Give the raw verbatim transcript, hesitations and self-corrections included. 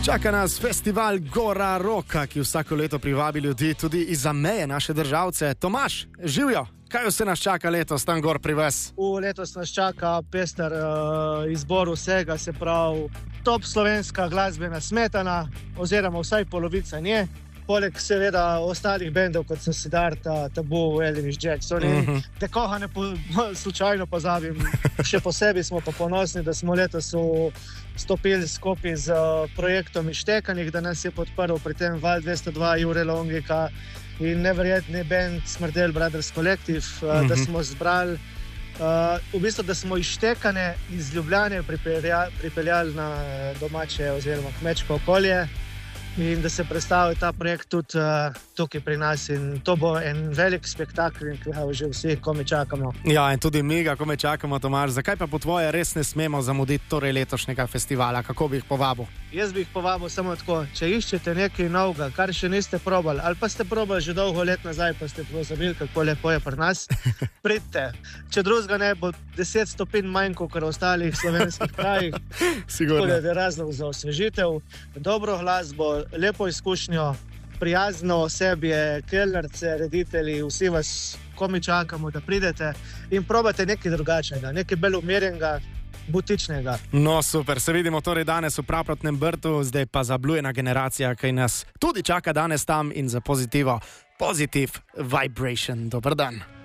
Čaka nas festival Gora Roka, ki vsako leto privabi ljudi tudi izza meje naše državce. Tomaž, živijo! Kaj vse nas čaka letos tam gor pri vas? V letos nas čaka pester uh, izbor vsega, se pravi top slovenska glasbena smetana, oziroma vsaj polovica nje. Poleg seveda ostalih bendov, kot so Siddharta, Tabu, Elvis Jackson. Uh -huh. Te koga ne po, slučajno pozabim. Še posebej smo pa ponosni, da smo letos stopili skupaj z uh, projektom Izštekanih, da nas je podprl pri tem Val dvesto dva, Jure Longika in neverjetni band Smrdel Brothers Collective, uh, uh -huh. da smo zbrali, uh, v bistvu, da smo Izštekane iz Ljubljane pripeljali, pripeljali na domače oziroma kmečko okolje. In da se predstavi ta projekt tudi uh, tukaj pri nas. In to bo en velik spektakel, ki ga že vsi komaj čakamo. Ja, in tudi mi ga komaj čakamo, Tomaž. Zakaj pa po tvoje res ne smemo zamuditi torej letošnjega festivala? Kako bi jih povabil? Jaz bi jih povabil samo tako. Če iščete nekaj novega, kar še niste probali, ali pa ste probali že dolgo let nazaj, pa ste pozabili, kako lepo je pri nas, pridite. Če drugega ne, bo deset stopinj manj kot v ostalih slovenskih krajih. Sigurno. Tako da je razlog za osvežitev, dobro glasbo, lepo izkušnjo, prijazno osebje, kelnerce, reditelji, vsi vas komaj čakamo, da pridete in probate nekaj drugačnega, nekaj bolj umirjenega, butičnega. No, super, se vidimo torej danes v Praprotnem Brtu, zdaj pa zablujena generacija, ki nas tudi čaka danes tam in za pozitivo, Positive Vibration. Dober dan.